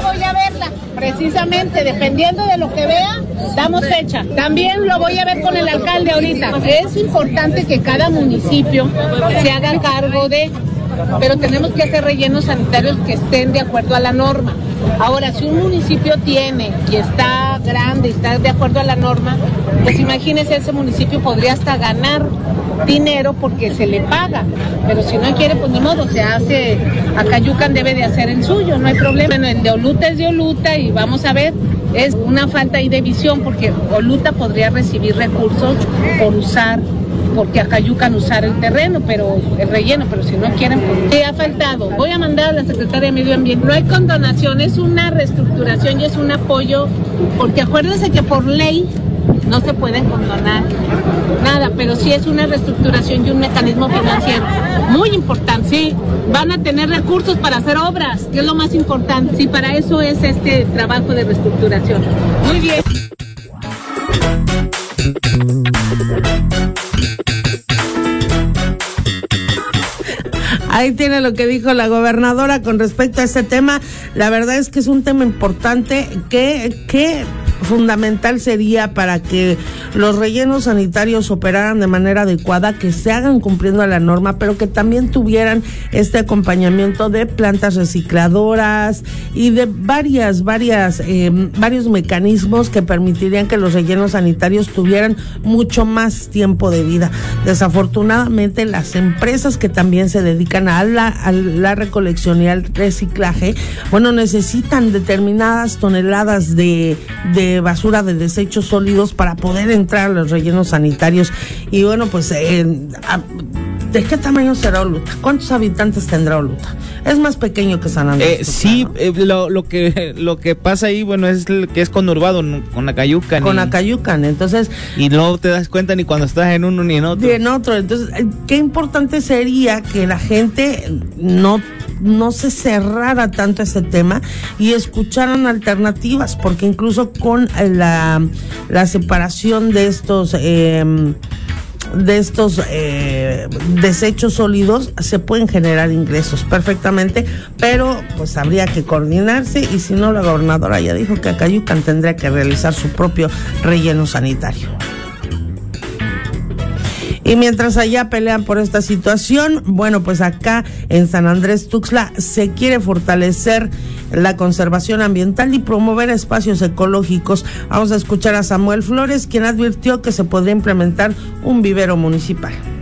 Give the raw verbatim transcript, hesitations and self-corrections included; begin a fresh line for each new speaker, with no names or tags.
voy a verla, precisamente, dependiendo de lo que vea, damos fecha. También lo voy a ver con el alcalde ahorita. Es importante que cada municipio se haga cargo de, pero tenemos que hacer rellenos sanitarios que estén de acuerdo a la norma. Ahora, si un municipio tiene y está grande y está de acuerdo a la norma, pues imagínese, ese municipio podría hasta ganar dinero porque se le paga, pero si no quiere, pues ni modo, se hace. Acayucan debe de hacer el suyo, no hay problema. Bueno, el de Oluta es de Oluta y vamos a ver, es una falta ahí de visión porque Oluta podría recibir recursos por usar, porque Acayucan usar el terreno, pero el relleno, pero si no quieren, pues ¿qué ha faltado? Voy a mandar a la Secretaría de Medio Ambiente. No hay condonación, es una reestructuración y es un apoyo, porque acuérdense que por ley no se pueden condonar nada, pero sí es una reestructuración y un mecanismo financiero muy importante. Sí, van a tener recursos para hacer obras, que es lo más importante. Sí, para eso es este trabajo de reestructuración. Muy bien.
Ahí tiene lo que dijo la gobernadora con respecto a ese tema. La verdad es que es un tema importante que, que fundamental sería para que los rellenos sanitarios operaran de manera adecuada, que se hagan cumpliendo a la norma, pero que también tuvieran este acompañamiento de plantas recicladoras y de varias, varias, eh, varios mecanismos que permitirían que los rellenos sanitarios tuvieran mucho más tiempo de vida. Desafortunadamente, las empresas que también se dedican a la, a la recolección y al reciclaje, bueno, necesitan determinadas toneladas de, de basura, de desechos sólidos para poder entrar a los rellenos sanitarios. Y bueno, pues eh, ¿de qué tamaño será Oluta? ¿Cuántos habitantes tendrá Oluta? Es más pequeño que San Andrés.
Eh, sí, eh, lo, lo que lo que pasa ahí, bueno, es que es conurbado, con Acayucan.
Con y, Acayucan, entonces.
Y no te das cuenta ni cuando estás en uno ni en otro.
Ni en otro, entonces, qué importante sería que la gente no no se cerrara tanto a ese tema y escucharan alternativas, porque incluso con la, la separación de estos eh, de estos eh, desechos sólidos se pueden generar ingresos perfectamente, pero pues habría que coordinarse, y si no, la gobernadora ya dijo que Acayucan tendría que realizar su propio relleno sanitario. Y mientras allá pelean por esta situación, bueno, pues acá en San Andrés Tuxtla se quiere fortalecer la conservación ambiental y promover espacios ecológicos. Vamos a escuchar a Samuel Flores, quien advirtió que se podría implementar un vivero municipal.